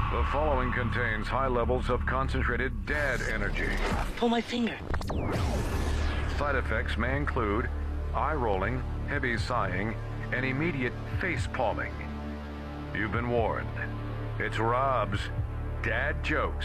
The following contains high levels of concentrated dad energy. Pull my finger. Side effects may include eye rolling, heavy sighing, and immediate face palming. You've been warned. It's Rob's Dad Jokes.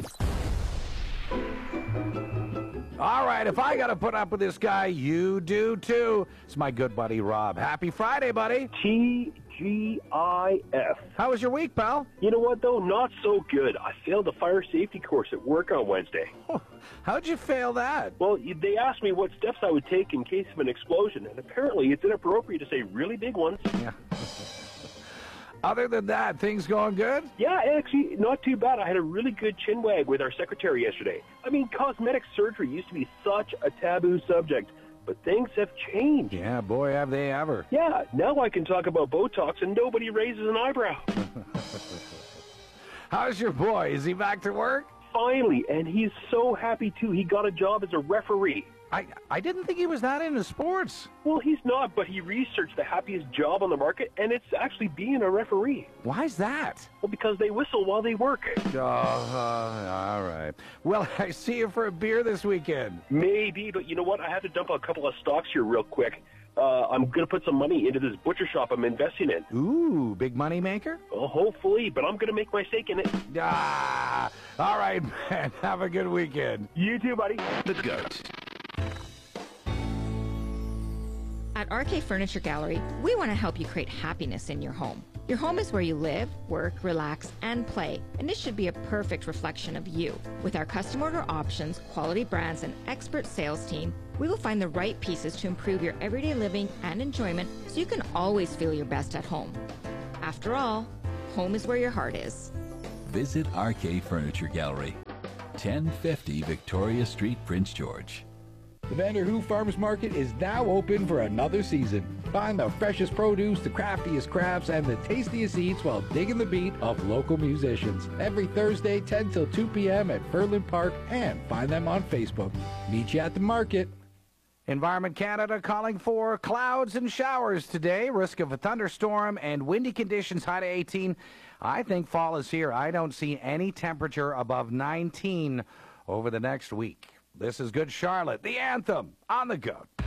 All right, if I got to put up with this guy, you do too. It's my good buddy, Rob. Happy Friday, buddy. TGIF. How was your week, pal? You know what, though? Not so good. I failed the fire safety course at work on Wednesday. How'd you fail that? Well, they asked me what steps I would take in case of an explosion, and apparently it's inappropriate to say really big ones. Yeah. Other than that, things going good? Yeah, actually, not too bad. I had a really good chinwag with our secretary yesterday. I mean, cosmetic surgery used to be such a taboo subject, but things have changed. Yeah, boy, have they ever. Yeah, now I can talk about Botox and nobody raises an eyebrow. How's your boy? Is he back to work? Finally, and he's so happy, too. He got a job as a referee. I didn't think he was that into sports. Well, he's not, but he researched the happiest job on the market, and it's actually being a referee. Why's that? Well, because they whistle while they work. All right. Well, I see you for a beer this weekend. Maybe, but you know what? I have to dump a couple of stocks here real quick. I'm going to put some money into this butcher shop I'm investing in. Ooh, big money maker? Well, hopefully, but I'm going to make my stake in it. All right, man. Have a good weekend. You too, buddy. The Goat. At RK Furniture Gallery, we want to help you create happiness in your home. Your home is where you live, work, relax, and play, and it should be a perfect reflection of you. With our custom order options, quality brands, and expert sales team, we will find the right pieces to improve your everyday living and enjoyment so you can always feel your best at home. After all, home is where your heart is. Visit RK Furniture Gallery, 1050 Victoria Street, Prince George. The Vanderhoof Farmers Market is now open for another season. Find the freshest produce, the craftiest crafts, and the tastiest eats while digging the beat of local musicians. Every Thursday, 10 till 2 p.m. at Furland Park, and find them on Facebook. Meet you at the market. Environment Canada calling for clouds and showers today. Risk of a thunderstorm and windy conditions, high to 18. I think fall is here. I don't see any temperature above 19 over the next week. This is Good Charlotte, the anthem on the Goat.